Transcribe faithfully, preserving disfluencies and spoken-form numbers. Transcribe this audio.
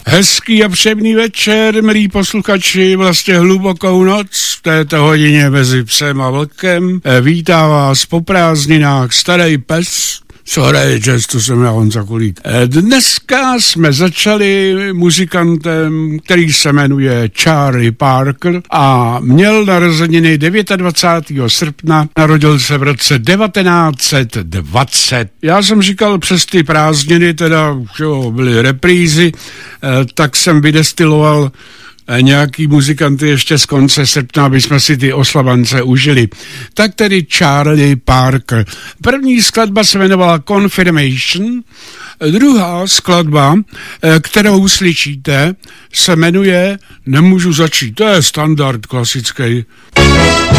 Hezký a příjemný večer, milí posluchači, vlastně hlubokou noc v této hodině mezi psem a vlkem. Vítá vás po prázdninách starý pes, co hraje jazz, to jsem já, Honza Kulík. Dneska jsme začali muzikantem, který se jmenuje Charlie Parker a měl narozeniny dvacátého devátého srpna, narodil se v roce devatenáct set dvacet. Já jsem říkal přes ty prázdniny, teda jo, byly reprízy, tak jsem vydestiloval nějaký muzikanty ještě z konce srpna, aby jsme si ty oslavance užili. Tak tedy Charlie Parker. První skladba se jmenovala Confirmation, druhá skladba, kterou slyšíte, se jmenuje Nemůžu začít. To je standard klasický.